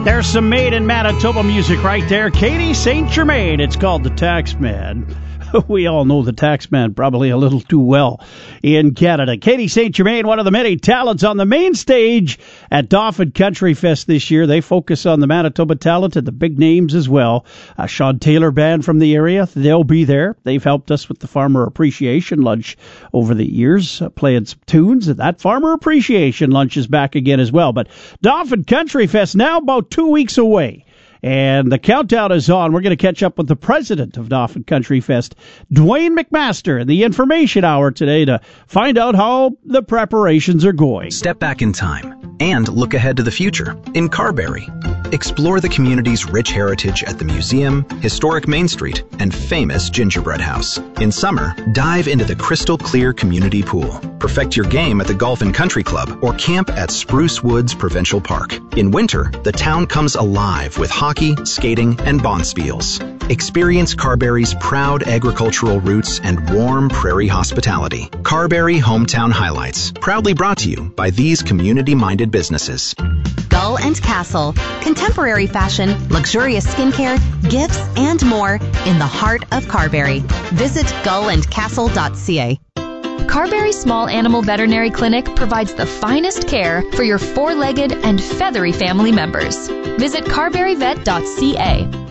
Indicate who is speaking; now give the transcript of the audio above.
Speaker 1: There's some made in Manitoba music right there. Katie St. Germain. It's called The Taxman. We all know the Taxman probably a little too well in Canada. Katie St. Germain, one of the many talents on the main stage at Dauphin Country Fest this year. They focus on the Manitoba talent and the big names as well. Sean Taylor Band from the area, they'll be there. They've helped us with the Farmer Appreciation Lunch over the years, playing some tunes. That Farmer Appreciation Lunch is back again as well. But Dauphin Country Fest now about 2 weeks away. And the countdown is on. We're going to catch up with the president of Dauphin Country Fest, Dwayne McMaster, in the Information Hour today to find out how the preparations are going.
Speaker 2: Step back in time and look ahead to the future in Carberry. Explore the community's rich heritage at the museum, historic Main Street, and famous Gingerbread House. In summer, dive into the crystal clear community pool. Perfect your game at the Golf and Country Club or camp at Spruce Woods Provincial Park. In winter, the town comes alive with hockey, skating, and bonspiels. Experience Carberry's proud agricultural roots and warm prairie hospitality. Carberry Hometown Highlights, proudly brought to you by these community-minded businesses.
Speaker 3: Gull and Castle. Contemporary fashion, luxurious skincare, gifts, and more in the heart of Carberry. Visit gullandcastle.ca.
Speaker 4: Carberry Small Animal Veterinary Clinic provides the finest care for your four-legged and feathery family members. Visit carberryvet.ca.